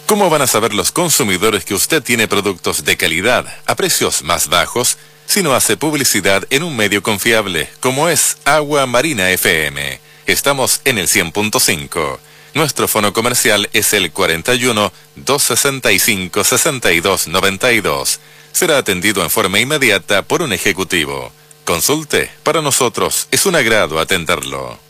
¿Cómo van a saber los consumidores que usted tiene productos de calidad a precios más bajos si no hace publicidad en un medio confiable como es Agua Marina FM? Estamos en el 100.5. Nuestro fono comercial es el 41 265 62 92. Será atendido en forma inmediata por un ejecutivo. Consulte, para nosotros es un agrado atenderlo.